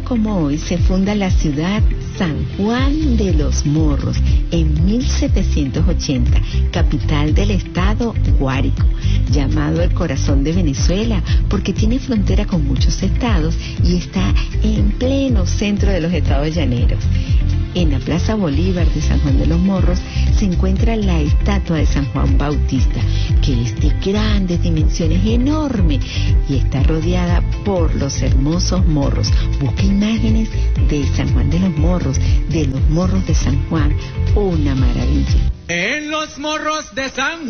como hoy se funda la ciudad San Juan de los Morros en 1780, capital del estado Guárico, llamado el corazón de Venezuela porque tiene frontera con muchos estados y está en pleno centro de los estados llaneros. En la Plaza Bolívar de San Juan de los Morros se encuentra la estatua de San Juan Bautista, que es de grandes dimensiones, enorme, y está rodeada por los hermosos morros. Busca imágenes de San Juan de los Morros de San Juan, una maravilla. En los morros de San